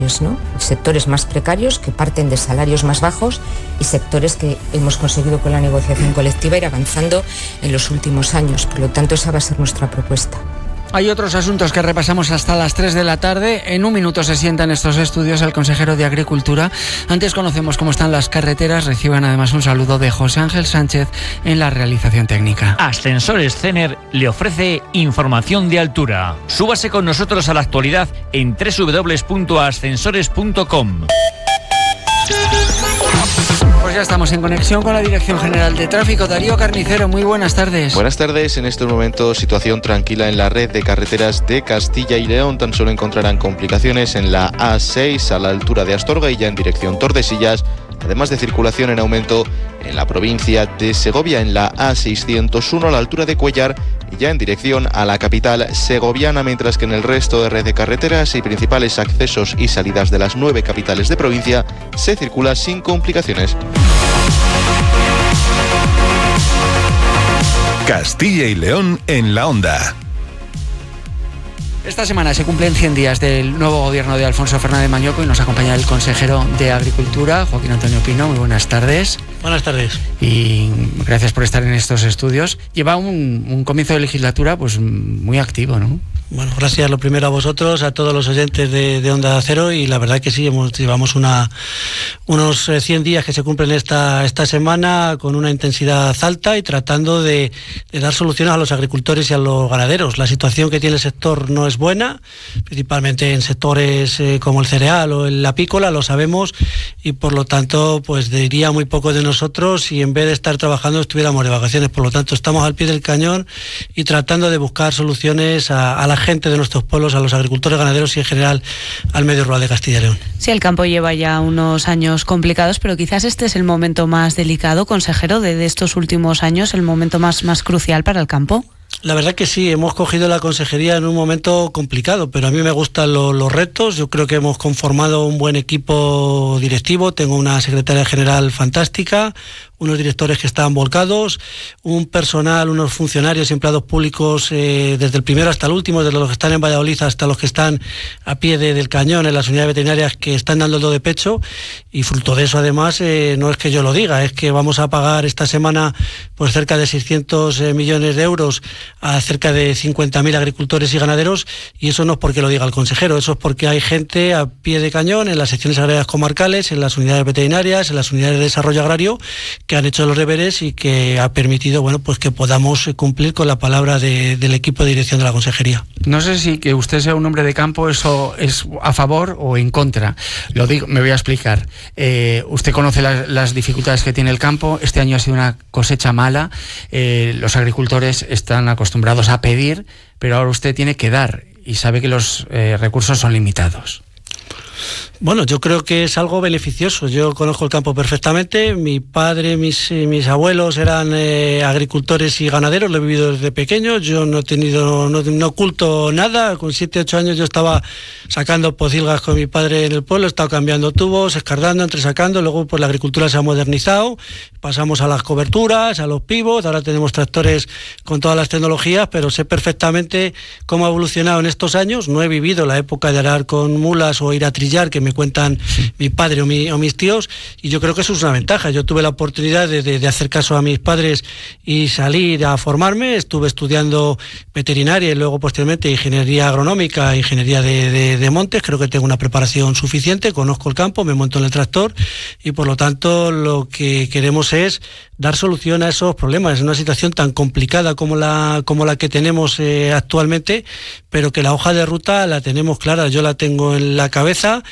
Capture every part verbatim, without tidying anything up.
¿no? Sectores más precarios que parten de salarios más bajos y sectores que hemos conseguido con la negociación colectiva ir avanzando en los últimos años. Por lo tanto, esa va a ser nuestra propuesta. Hay otros asuntos que repasamos hasta las tres de la tarde. En un minuto se sienta en estos estudios el consejero de Agricultura. Antes conocemos cómo están las carreteras. Reciban además un saludo de José Ángel Sánchez en la realización técnica. Ascensores Cener le ofrece información de altura. Súbase con nosotros a la actualidad en doble u doble u doble u punto ascensores punto com. Pues ya estamos en conexión con la Dirección General de Tráfico. Darío Carnicero, muy buenas tardes. Buenas tardes. En estos momentos, situación tranquila en la red de carreteras de Castilla y León. Tan solo encontrarán complicaciones en la A seis a la altura de Astorga y ya en dirección Tordesillas, además de circulación en aumento en la provincia de Segovia en la A seiscientos uno a la altura de Cuellar y ya en dirección a la capital segoviana, mientras que en el resto de red de carreteras y principales accesos y salidas de las nueve capitales de provincia se circula sin complicaciones. Castilla y León en la onda. Esta semana se cumplen cien días del nuevo gobierno de Alfonso Fernández Mañoco y nos acompaña el consejero de Agricultura, Joaquín Antonio Pino. Muy buenas tardes. Buenas tardes. Y gracias por estar en estos estudios. Lleva un, un comienzo de legislatura pues muy activo, ¿no? Bueno, gracias lo primero a vosotros, a todos los oyentes de, de Onda Cero, y la verdad que sí, hemos, llevamos una, unos cien días que se cumplen esta, esta semana con una intensidad alta y tratando de, de dar soluciones a los agricultores y a los ganaderos. La situación que tiene el sector no es buena, principalmente en sectores eh, como el cereal o el apícola, lo sabemos, y por lo tanto pues diría muy poco de nosotros si en vez de estar trabajando estuviéramos de vacaciones. Por lo tanto estamos al pie del cañón y tratando de buscar soluciones a, a la gente de nuestros pueblos, a los agricultores, ganaderos y en general al medio rural de Castilla y León. Sí, el campo lleva ya unos años complicados, pero quizás este es el momento más delicado, consejero, de, de estos últimos años, el momento más, más crucial para el campo. La verdad que sí, hemos cogido la consejería en un momento complicado, pero a mí me gustan lo, los retos. Yo creo que hemos conformado un buen equipo directivo, tengo una secretaria general fantástica, unos directores que están volcados, un personal, unos funcionarios y empleados públicos eh, desde el primero hasta el último, desde los que están en Valladolid hasta los que están a pie de, del cañón en las unidades veterinarias, que están dando el do de pecho, y fruto de eso además eh, no es que yo lo diga, es que vamos a pagar esta semana pues cerca de seiscientos eh, millones de euros a cerca de cincuenta mil agricultores y ganaderos, y eso no es porque lo diga el consejero, eso es porque hay gente a pie de cañón en las secciones agrarias comarcales, en las unidades veterinarias, en las unidades de desarrollo agrario, que han hecho los deberes y que ha permitido, bueno, pues que podamos cumplir con la palabra de, del equipo de dirección de la consejería. No sé si que usted sea un hombre de campo, eso es a favor o en contra. Lo digo, me voy a explicar. Eh, usted conoce las, las dificultades que tiene el campo. Este año ha sido una cosecha mala. Eh, los agricultores están acostumbrados a pedir, pero ahora usted tiene que dar y sabe que los eh, recursos son limitados. Bueno, yo creo que es algo beneficioso. Yo conozco el campo perfectamente. Mi padre, mis, mis abuelos eran eh, agricultores y ganaderos. Lo he vivido desde pequeño. Yo no he tenido, no, no oculto nada. Con siete, ocho años yo estaba sacando pocilgas con mi padre en el pueblo. He estado cambiando tubos, escardando, entresacando. Luego pues la agricultura se ha modernizado. Pasamos a las coberturas, a los pivots. Ahora tenemos tractores con todas las tecnologías, pero sé perfectamente cómo ha evolucionado en estos años. No he vivido la época de arar con mulas o ir a trillar, que me cuentan mi padre o, mi, o mis tíos, y yo creo que eso es una ventaja. Yo tuve la oportunidad de, de, de hacer caso a mis padres y salir a formarme. Estuve estudiando veterinaria y luego posteriormente ingeniería agronómica, ingeniería de, de, de montes. Creo que tengo una preparación suficiente, conozco el campo, me monto en el tractor y por lo tanto lo que queremos es dar solución a esos problemas. Es una situación tan complicada como la, como la que tenemos eh, actualmente, pero que la hoja de ruta la tenemos clara, yo la tengo en la cabeza.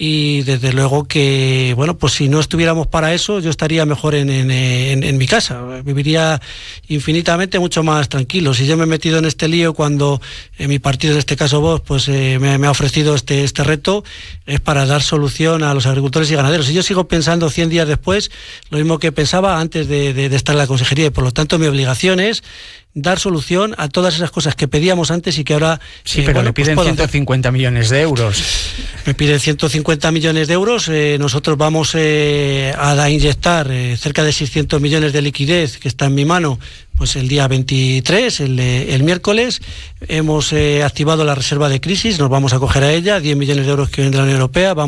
Y desde luego que, bueno, pues si no estuviéramos para eso, yo estaría mejor en, en, en, en mi casa, viviría infinitamente mucho más tranquilo. Si yo me he metido en este lío cuando en mi partido, en este caso vos, pues eh, me, me ha ofrecido este, este reto, es para dar solución a los agricultores y ganaderos. Y yo sigo pensando cien días después lo mismo que pensaba antes de, de, de estar en la consejería, y por lo tanto mi obligación es dar solución a todas esas cosas que pedíamos antes y que ahora... Sí, eh, pero bueno, le piden pues ciento cincuenta millones de euros. Me piden ciento cincuenta millones de euros. Eh, nosotros vamos eh, a inyectar eh, cerca de seiscientos millones de liquidez, que está en mi mano, pues el día veintitrés, el, el miércoles. Hemos eh, activado la reserva de crisis, nos vamos a acoger a ella, diez millones de euros que vienen de la Unión Europea. Vamos